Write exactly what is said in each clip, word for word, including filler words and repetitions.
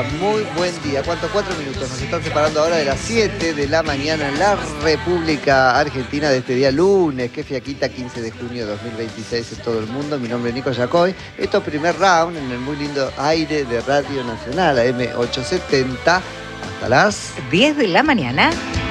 día, muy buen día. ¿Cuántos? Cuatro minutos. Nos están separando ahora de las siete de la mañana en la República Argentina de este día lunes. Qué fiaquita, quince de junio de dos mil veintiséis en todo el mundo. Mi nombre es Nico Yacoy. Esto es primer round en el muy lindo aire de Radio Nacional, a M ochocientos setenta. Hasta las diez de la mañana.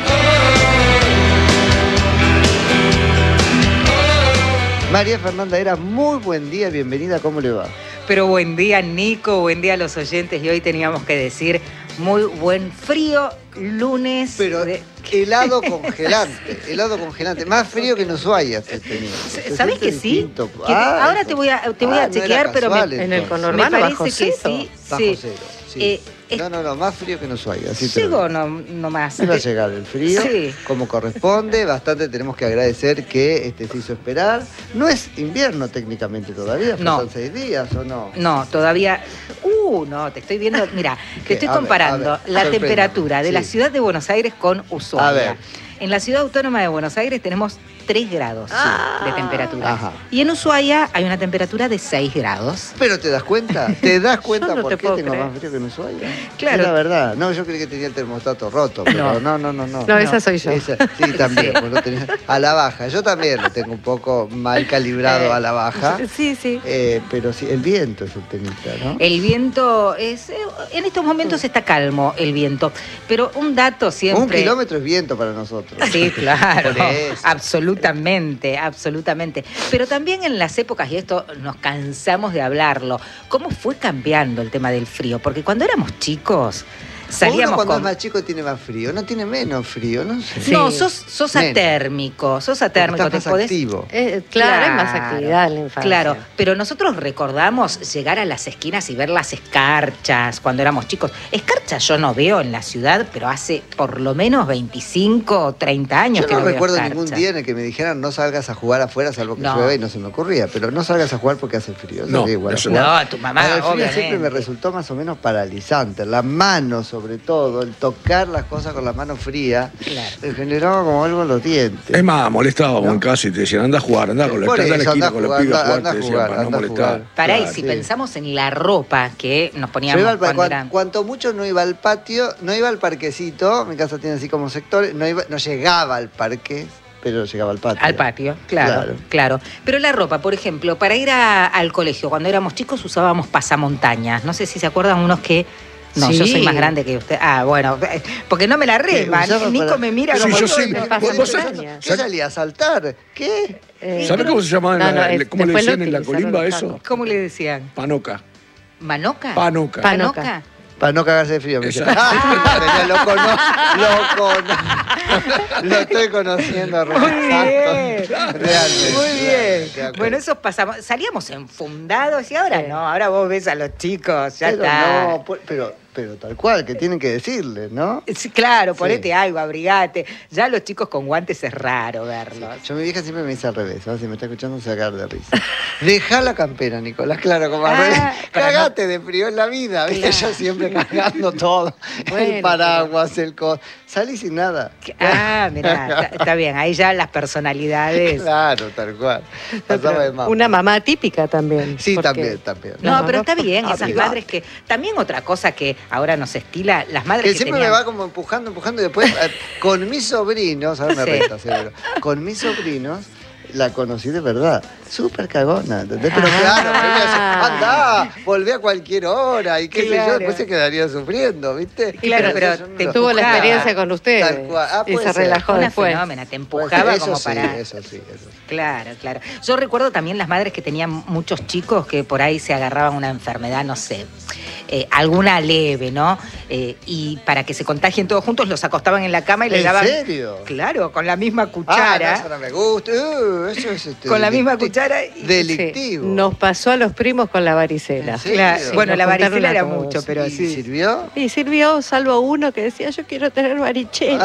María Fernanda Era, muy buen día, bienvenida, ¿cómo le va? Pero buen día, Nico, buen día a los oyentes. Y hoy teníamos que decir muy buen frío lunes. Pero de... helado congelante, helado congelante, más frío que en Ushuaia se tenía. ¿Sabés que sí? Que ah, ahora te voy a, te voy ah, a chequear, no pero casual, me, en el conurbano me parece bajo que cero. sí. Bajo sí. cero, sí. Eh, No, no, no, más frío que en Ushuaia. Así Llegó no, no más. Iba a llegar el frío, sí. como corresponde. Bastante tenemos que agradecer que este se hizo esperar. No es invierno técnicamente todavía, faltan No. seis días, ¿o no? No, todavía... Uh, no, te estoy viendo... Mira, te estoy A ver, comparando a ver, la sorpréndame, temperatura de sí. la ciudad de Buenos Aires con Ushuaia. A ver. En la ciudad autónoma de Buenos Aires tenemos tres grados Ah. de temperatura. Ajá. Y en Ushuaia hay una temperatura de seis grados. Pero ¿te das cuenta? ¿Te das cuenta Yo no por te qué puedo tengo creer. más frío que en Ushuaia? Claro. Es la verdad. No, yo creí que tenía el termostato roto, pero no, no, no, no. No, esa soy yo. Esa- sí, también. Sí. Pues lo tenía- a la baja. Yo también lo tengo un poco mal calibrado a la baja. Sí, sí. Eh, pero sí, el viento es el temita, ¿no? El viento es... En estos momentos está calmo el viento. Pero un dato siempre... Un kilómetro es viento para nosotros. Sí, claro, Por eso. absolutamente, absolutamente. Pero también en las épocas, y esto nos cansamos de hablarlo, ¿cómo fue cambiando el tema del frío? Porque cuando éramos chicos, salíamos Uno cuando con... es más chico tiene más frío, no tiene menos frío, no sé. Sí. No, sos, sos Menos. atérmico, sos atérmico. Estás te más podés- activo. Eh, claro, hay más actividad en la infancia. Claro, pero nosotros recordamos llegar a las esquinas y ver las escarchas cuando éramos chicos. Escarchas yo no veo en la ciudad, pero hace por lo menos veinticinco o treinta años Yo que no no veo recuerdo escarchas. ningún día en el que me dijeran no salgas a jugar afuera salvo que No. llueve y no se me ocurría, pero no salgas a jugar porque hace frío. No, Salí igual a eso jugar. No, tu mamá, Ahora, el frío obviamente. siempre me resultó más o menos paralizante. La mano, sobre todo, el tocar las cosas con la mano fría, Claro. me generaba como algo en los dientes. Es más, molestábamos ¿No? en casa y te decían, anda a jugar, anda con la, Por anda a la eso, esquina anda con a los jugar, pibes a anda- jugar, anda te a decían, jugar, para no anda a molestar. jugar. Pará, y Claro, si sí. pensamos en la ropa que nos Yo poníamos iba al pa- cuando cuan- eran... cuanto mucho no iba al patio, no iba al parquecito, mi casa tiene así como sectores, no, iba, no llegaba al parque, pero llegaba al patio. Al patio, claro, Claro. claro, Pero la ropa, por ejemplo, para ir a- al colegio, cuando éramos chicos usábamos pasamontañas. No sé si se acuerdan unos que... No, Sí. yo soy más grande que usted. Ah, bueno, eh, porque no me la rema. ¿Qué? ¿Usaba Nico para- me mira Sí, como... yo yo- sí. me Vos- pasa vos- montaña. Yo salía a saltar. ¿Qué? Eh, ¿Sabés cómo se llamaba? en No, la- no, es- ¿Cómo le después lo decían en la utilizaron colimba los eso? tacos. ¿Cómo le decían? Panoca. ¿Manoca? Panoca. Panoca. ¿Panoca? Para no cagarse de frío. Me dice. Exacto. Ah, lo conozco, lo conozco. Lo estoy conociendo. Muy bien, Realmente. muy bien. De acuerdo. Bueno, esos pasamos, salíamos enfundados y ahora Sí. no, ahora vos ves a los chicos, ya Pero está. no, por- pero, pero tal cual, que tienen que decirle, ¿no? Sí, claro, Sí. ponete algo, abrigate. Ya los chicos con guantes es raro verlos. Yo mi vieja siempre me dice al revés, ¿sabes? Si me está escuchando se va a cagar de risa. Deja la campera, Nicolás, claro, como al Ah, revés. para no- Cagate de frío en la vida, ¿viste? Claro. Yo siempre cargando todo. Bueno, el paraguas, el co... Salí sin nada. Ah, mirá, está, está bien, ahí ya las personalidades. Claro, tal cual. Pasaba de mamá. Una mamá típica también. Sí, porque- también, también. No, Las pero mamás- está bien, Ah, esas privado. madres que... También otra cosa que ahora nos estila, las madres Que que, siempre tenían... me va como empujando, empujando y después eh, con mis sobrinos, ahora me Sí. reta seguro, con mis sobrinos la conocí de verdad, súper cagona, ¿entendés? Pero Ah. claro, me dice, anda, volví a cualquier hora y qué sé yo, Claro. después se quedaría sufriendo, ¿viste? Claro, Entonces pero yo no te lo- Tuvo la empujaba. experiencia con ustedes. Tal cual. Ah, y puede se ser. relajó Una después. fenómena, te Puede empujaba ser, eso como sí, para... eso sí, eso sí. Claro, claro. Yo recuerdo también las madres que tenían muchos chicos que por ahí se agarraban una enfermedad, no sé, eh, alguna leve, ¿no? Eh, y para que se contagien todos juntos los acostaban en la cama y les ¿En daban... serio? Claro, con la misma Ah, no, cuchara. eso no me gusta. Uh, eso es este, Con la misma delicti- cuchara y- Delictivo. Sí, nos pasó a los primos con la varicela. ¿En serio? Claro, Sí, bueno, nos la contaron varicela una era cosa. mucho, pero ¿Y sí. sirvió? Y sirvió, salvo uno que decía, yo quiero tener varichela.